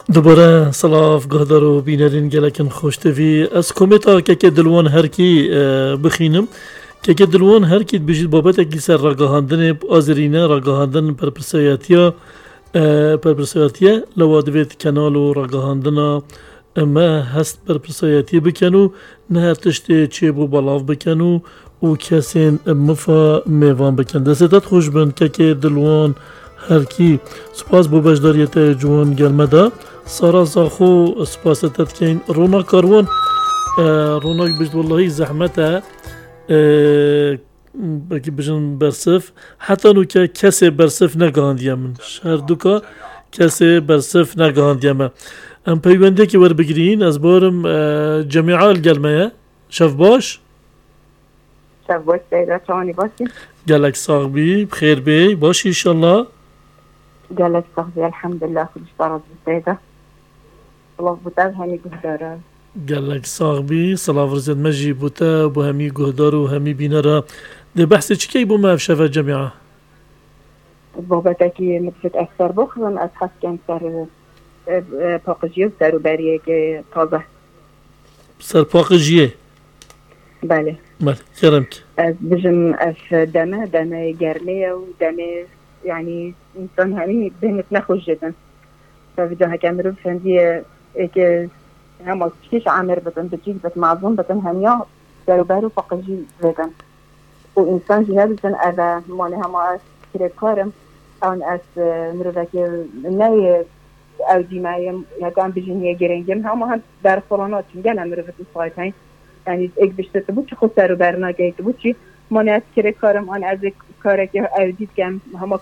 دوباره سلاف گهدار و بینرین گلکن خوشتوی از کمیتا که دلوان هر کی بخینم که دلوان هر کی بجید بابت کی سر رگاهاندن آذرینه رگاهاندن پرپرسیاتیه لوادویت کنال و رگاهاندنا ما هست پرپرسیاتی بکنو نه تشت چه بو بلاف بکنو و کسین مفا میوان بکن دستت خوش بند که دلوان هر کی سپاس بو بجداریت جوان گلمده سارا زاخو سپاستت کین رونا کاروان رونا بجد والله زحمته بلکه بجن برسف حتی نو که کسی برسف نگاهندیم من هر دوکا کسی برسف نگاهندیم ام پیونده که ور بگیرین از بارم جميعا الگلمه شف باش شف باش سیده چوانی باشی گلک ساغ بی بخیر بی باشی انشالله قالت صاحبي الحمد لله كل اشترط بالسيدة الله بوتاب هني قهدارة گلک ساغ بی صلاة ورزت مجی بوتا بو همی گهدار و همی بینره ده بحث چی که بو ما افشفه جميعا بابتكي مدفت أكثر بخرن أتحس كان سر باقجيو سر وبريه كي طازة سرپاق جیه بله بله کرمک از بجم اف دمه گرمه و دمه يعني إنسان هني بهنت نخوش جدا فبدها كاميرو فهمتي إيه هم كيش عامر بتن بتجيك بس معظم بتن هنيا دارو فقجي جدا وإنسان جهاد بتن أذا ماني هما كده كارم أو أس مروفك ناي أو ديمايا يكان بجنيه جرينجم هم دار فلانات جنا مروفك الصايتين يعني إيه بيشتت بوتش خسر برنا جيت بوتشي ماني أس كده كارم أنا أز كارك أو ديت كم هما